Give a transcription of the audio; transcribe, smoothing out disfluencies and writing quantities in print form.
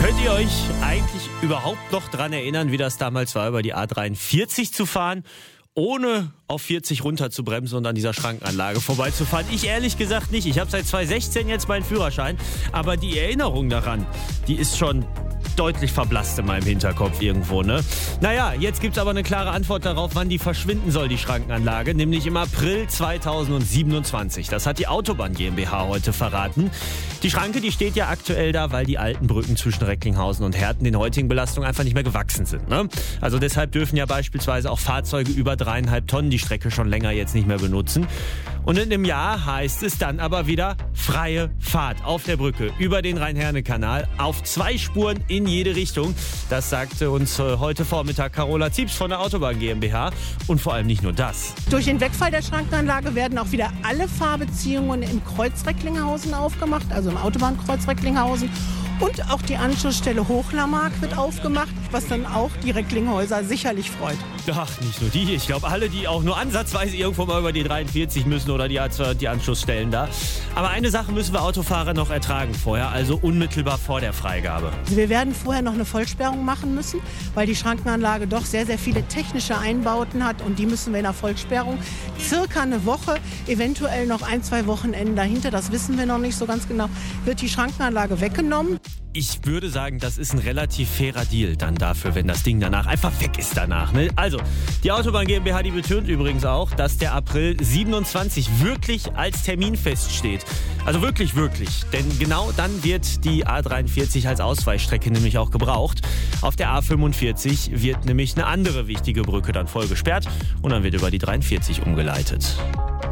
Könnt ihr euch eigentlich überhaupt noch dran erinnern, wie das damals war, über die A43 zu fahren, ohne auf 40 runter zu bremsen und an dieser Schrankenanlage vorbeizufahren? Ich ehrlich gesagt nicht. Ich habe seit 2016 jetzt meinen Führerschein, aber die Erinnerung daran, die ist schon deutlich verblasst in meinem Hinterkopf irgendwo, ne? Naja, jetzt gibt's aber eine klare Antwort darauf, wann die verschwinden soll, die Schrankenanlage, nämlich im April 2027. Das hat die Autobahn GmbH heute verraten. Die Schranke, die steht ja aktuell da, weil die alten Brücken zwischen Recklinghausen und Herten den heutigen Belastungen einfach nicht mehr gewachsen sind, ne? Also deshalb dürfen ja beispielsweise auch Fahrzeuge über 3,5 Tonnen die Strecke schon länger jetzt nicht mehr benutzen. Und in einem Jahr heißt es dann aber wieder freie Fahrt auf der Brücke über den Rhein-Herne-Kanal auf 2 Spuren in jede Richtung. Das sagte uns heute Vormittag Carola Zieps von der Autobahn GmbH. Und vor allem nicht nur das. Durch den Wegfall der Schrankenanlage werden auch wieder alle Fahrbeziehungen im Kreuz Recklinghausen aufgemacht, also im Autobahnkreuz Recklinghausen. Und auch die Anschlussstelle Hochlarmark wird aufgemacht, was dann auch die Recklinghäuser sicherlich freut. Ach, nicht nur die. Ich glaube, alle, die auch nur ansatzweise irgendwo mal über die 43 müssen oder die Anschlussstellen da. Aber eine Sache müssen wir Autofahrer noch ertragen vorher, also unmittelbar vor der Freigabe. Also wir werden vorher noch eine Vollsperrung machen müssen, weil die Schrankenanlage doch sehr, sehr viele technische Einbauten hat und die müssen wir in der Vollsperrung circa eine Woche, eventuell noch 1-2 Wochenenden dahinter, das wissen wir noch nicht so ganz genau, wird die Schrankenanlage weggenommen. Ich würde sagen, das ist ein relativ fairer Deal dann dafür, wenn das Ding danach einfach weg ist danach, ne? Also, die Autobahn GmbH, die betont übrigens auch, dass der April 27 wirklich als Termin feststeht. Also wirklich, wirklich. Denn genau dann wird die A43 als Ausweichstrecke nämlich auch gebraucht. Auf der A45 wird nämlich eine andere wichtige Brücke dann voll gesperrt und dann wird über die 43 umgeleitet.